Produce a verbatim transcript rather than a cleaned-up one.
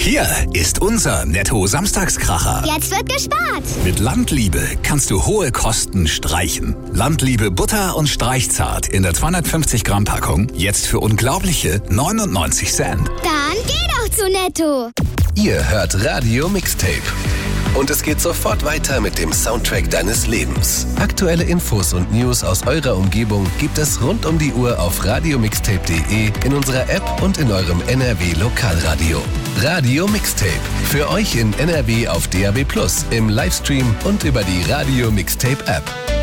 Hier ist unser Netto-Samstagskracher. Jetzt wird gespart. Mit Landliebe kannst du hohe Kosten streichen. Landliebe Butter und Streichzart in der zweihundertfünfzig Gramm Packung jetzt für unglaubliche neunundneunzig Cent. Dann geh doch zu Netto. Ihr hört Radio Mixtape. Und es geht sofort weiter mit dem Soundtrack deines Lebens. Aktuelle Infos und News aus eurer Umgebung gibt es rund um die Uhr auf radiomixtape punkt de, in unserer App und in eurem N R W-Lokalradio. Radio Mixtape. Für euch in N R W auf D A B plus, im Livestream und über die Radio Mixtape App.